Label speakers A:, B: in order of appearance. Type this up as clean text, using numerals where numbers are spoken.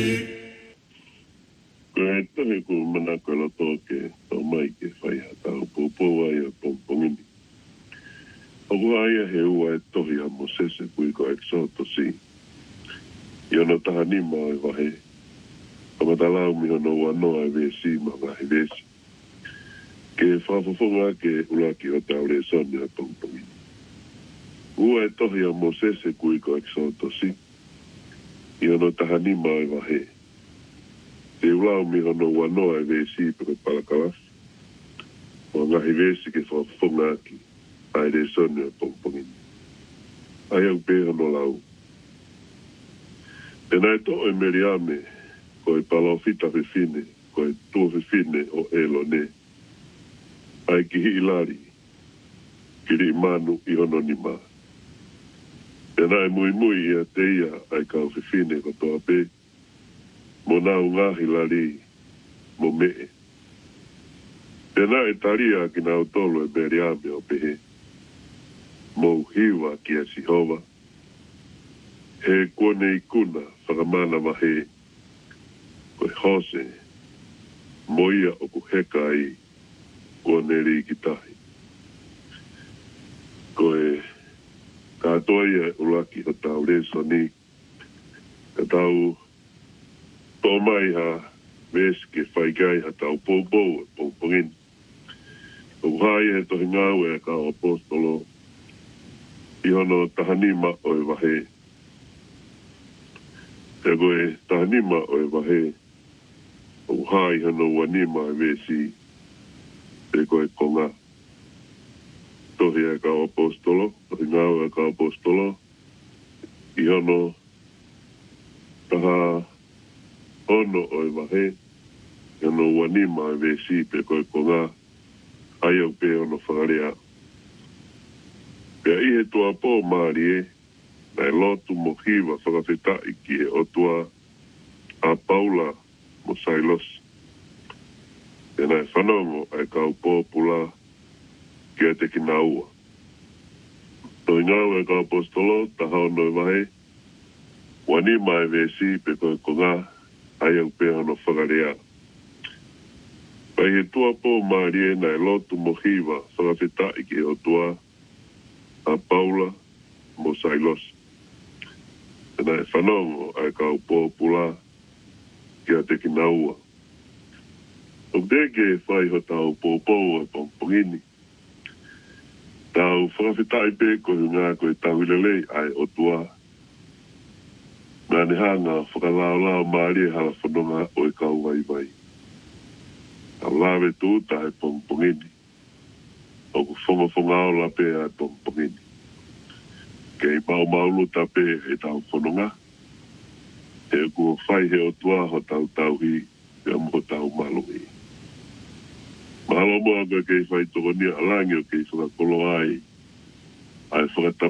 A: Kaya ito kung manakala toke, mai ke whai hatau pōpō ai a pōpongini. Oku aia he ua e tohi a mo sese kui ko exoto si. Iono taha ni mo e wahe. Kamatalau mi hono wanoa e vesi ma ngahi vesi. Ke whafofonga ke ulaki o tau le soni a pōpongini. Ua e tohi a mo sese kui ko exoto si. Iono taha ni mo e wahe. Te ulau mi hono wanoa e vesi pe palakawafi. O ngahi vesi ke whafofonga ki. Ai re soni a pōpongini. Ai au pe hono lau. E nai to e meriame, ko e palo fita fifine, ko e tō fifine o elo ne. Ai ki hi ilari, ki ri manu i hono ni ma. E nai mui mui ia te ia ai kau fifine ko toa pe. Mo nau ngahi lari, mo mee. E nai taria ki nau tolo e meriame o pehe. Mo hiwa ki a Sihova. He kone i kuna whakamana wahe. Ko e hose. Moia o ku heka i kone ri ki tahi. Ko e katoa ia ulaki o tau reso ni. Ka tau tō mai ha veske whaikai ha tau pōpō e pōpōngini. O hai he tohi ngāwe a ka o apostolo. I hono tahanima o e wahe. Te koe tahanima o e wahe. O hai hono wanima e vesi. Te koe konga. Tohi a ka o apostolo. Tohi ngāwe a ka o apostolo. I hono taha ono o e wahe. I hono wanima e vesi. Te koe konga. Ai au pe ono whakarea. Pea i he toa pō maari e, nei lotu mo hiwa whakawhetai ki he otua a Paula mo Sailos. E nei whanongo ai kau pōpula ki a te ki naua. Toi ngau e kau apostolo, taha ono e wahe, wani mai vesi pe koe konga, ai au pe ono whakarea. Pai he toa pō maari e, nei lotu mo hiwa whakawhetai ki he otua a Paula mo Sailos. E nai whanongo ai kau pōpula ki a te ki naua. O deke whai ho tau pōpō e pōpongini. Tau whakawhetai pe ko ngā koe tau ilelei ai o tua. Ngā ni hanga whakalao maari e hala whanonga o e kau vai vai. Tau lawe tūta e pōpongini. O ku whonga o la pe a pōpongini. Kei maulu ta pe e tau whanonga. E ku whai he o tua ho tau hi, e mo tau malungi. Mahalo moa koe kei whai toko nia alangi o kei whakakolo ai. Ai whakata